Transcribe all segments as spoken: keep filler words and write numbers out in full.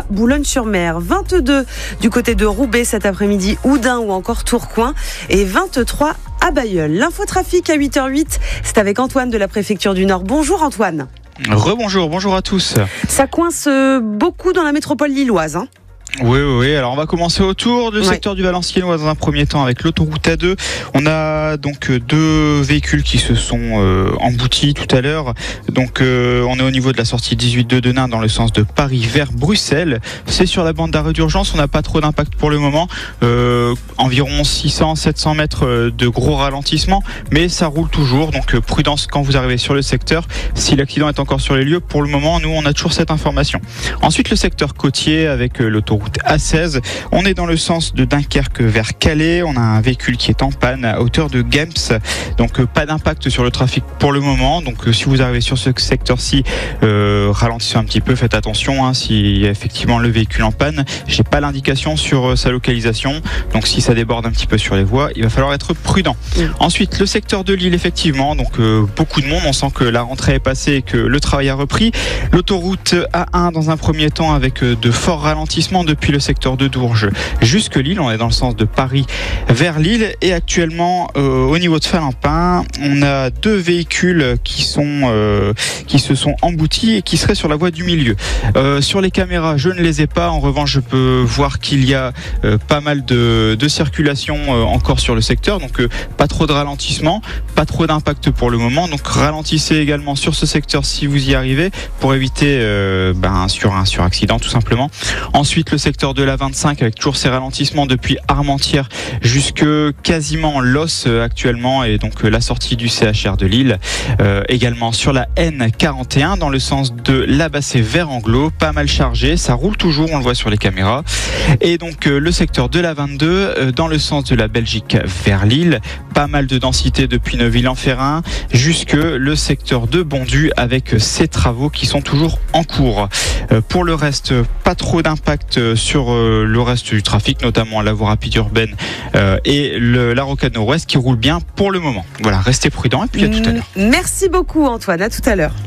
Boulogne-sur-Mer, vingt-deux du côté de Roubaix cet après-midi, Oudin ou encore Tourcoing et vingt-trois à Bailleul. L'infotrafic à huit heures huit, c'est avec Antoine de la préfecture du Nord. Bonjour Antoine. Rebonjour, bonjour à tous. Ça coince beaucoup dans la métropole lilloise, hein. Oui, oui, oui. Alors on va commencer autour du ouais. secteur du Valenciennois dans un premier temps avec l'autoroute A deux. On a donc deux véhicules qui se sont euh, emboutis tout à l'heure. Donc euh, on est au niveau de la sortie dix-huit deux de Nain dans le sens de Paris vers Bruxelles. C'est sur la bande d'arrêt d'urgence. On n'a pas trop d'impact pour le moment. Euh, environ six cents à sept cents mètres de gros ralentissement, mais ça roule toujours. Donc euh, prudence quand vous arrivez sur le secteur. Si l'accident est encore sur les lieux, pour le moment, nous on a toujours cette information. Ensuite le secteur côtier avec euh, l'autoroute A seize. On est dans le sens de Dunkerque vers Calais. On a un véhicule qui est en panne à hauteur de Gemps. Donc euh, pas d'impact sur le trafic pour le moment. Donc euh, si vous arrivez sur ce secteur-ci, euh, ralentissez un petit peu, faites attention hein, si effectivement le véhicule en panne. J'ai pas l'indication sur euh, sa localisation. Donc si ça déborde un petit peu sur les voies, il va falloir être prudent. Mmh. Ensuite le secteur de Lille, effectivement, donc euh, beaucoup de monde. On sent que la rentrée est passée et que le travail a repris. L'autoroute A un dans un premier temps avec euh, de forts ralentissements depuis le secteur de Dourges jusque Lille. On est dans le sens de Paris vers Lille et actuellement euh, au niveau de Falimpin, on a deux véhicules qui sont euh, qui se sont emboutis et qui seraient sur la voie du milieu. Euh, sur les caméras, je ne les ai pas. En revanche, je peux voir qu'il y a euh, pas mal de, de circulation euh, encore sur le secteur, donc euh, pas trop de ralentissement, pas trop d'impact pour le moment. Donc ralentissez également sur ce secteur si vous y arrivez pour éviter euh, ben, sur un sur accident tout simplement. Ensuite le secteur de la vingt-cinq avec toujours ces ralentissements depuis Armentières jusque quasiment Los actuellement et donc la sortie du C H R de Lille. Euh, également sur la N quarante et un dans le sens de Labassé vers Anglo, pas mal chargé, ça roule toujours, on le voit sur les caméras. Et donc euh, le secteur de la vingt-deux euh, dans le sens de la Belgique vers Lille, pas mal de densité depuis Neuville-en-Ferrain jusque le secteur de Bondu avec ces travaux qui sont toujours en cours. Euh, pour le reste, pas trop d'impact sur euh, le reste du trafic, notamment la voie rapide urbaine euh, et le, la rocade nord-ouest qui roule bien pour le moment. Voilà, restez prudents et puis à tout à l'heure. Merci beaucoup Antoine, à tout à l'heure.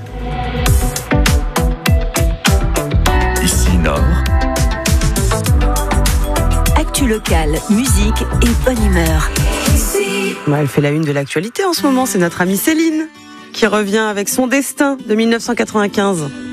Ici Nord. Actu locale, musique et bonne humeur. Bah, elle fait la une de l'actualité en ce moment, c'est notre amie Céline qui revient avec Son destin de mille neuf cent quatre-vingt-quinze.